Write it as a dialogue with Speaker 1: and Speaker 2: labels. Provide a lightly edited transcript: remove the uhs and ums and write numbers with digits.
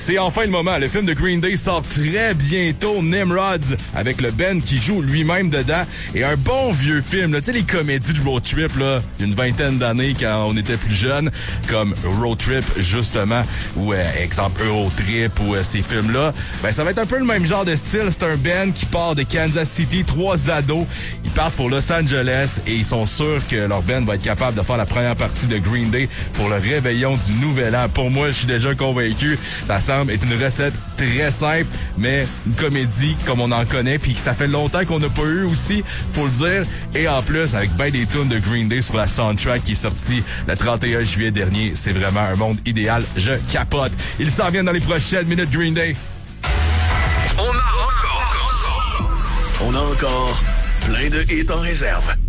Speaker 1: c'est enfin le moment. Le film de Green Day sort très bientôt. Nimrods, avec le Ben qui joue lui-même dedans. Et un bon vieux film, tu sais, les comédies de road trip, là, d'une vingtaine d'années quand on était plus jeune, comme Road Trip, justement, ou exemple Eurotrip, ou ces films-là. Ben, ça va être un peu le même genre de style. C'est un Ben qui part de Kansas City, 3 ados. Ils partent pour Los Angeles et ils sont sûrs que leur Ben va être capable de faire la première partie de Green Day pour le réveillon du Nouvel An. Pour moi, je suis déjà convaincu. Ça semble être une recette très simple, mais une comédie comme on en connaît, puis que ça fait longtemps qu'on n'a pas eu aussi, faut le dire. Et en plus, avec ben des tunes de Green Day sur la soundtrack qui est sortie le 31 juillet dernier, c'est vraiment un monde idéal. Je capote. Ils s'en viennent dans les prochaines minutes, Green Day.
Speaker 2: On a encore plein de hits en réserve.